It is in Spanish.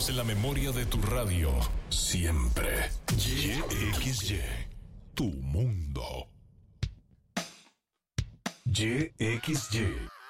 Grabados en la memoria de tu radio. Siempre. YXY. Tu mundo. YXY.